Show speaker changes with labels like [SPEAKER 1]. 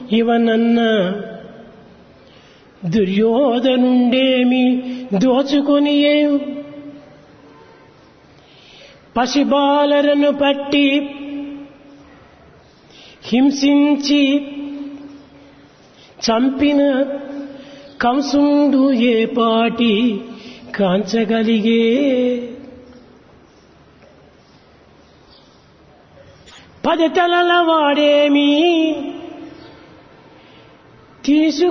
[SPEAKER 1] ఇవనన్న దుర్యోధనుండేమి దోచుకొని పసిబాలరను పట్టి హింసించి చంపిన కంసుండు ఏ పాటి కాంచగలిగే. పది తలల వాడేమి